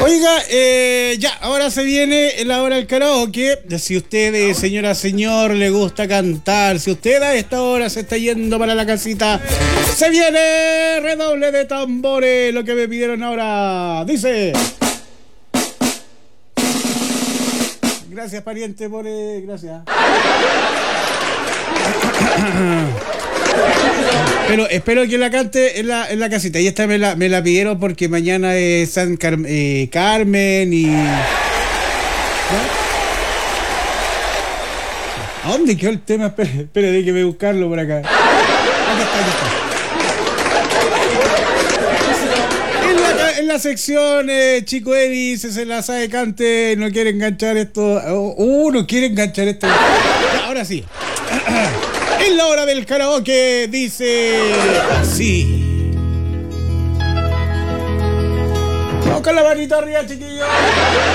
Oiga, ya, ahora se viene la hora del karaoke. Si usted, señora, señor, le gusta cantar, si usted a esta hora se está yendo para la casita, se viene redoble de tambores, lo que me pidieron ahora. Dice... Gracias, pariente, por... gracias. Pero espero que la cante en la casita. Y esta me la pidieron porque mañana es San Carmen y... ¿A dónde quedó el tema? Espera, déjeme buscarlo por acá. Aquí está. En la sección Chico Eddie se la sabe cante, no quiere enganchar esto. No quiere enganchar esto. Ya, ahora sí. En la hora del karaoke dice así. Vamos con la manita arriba, chiquillos.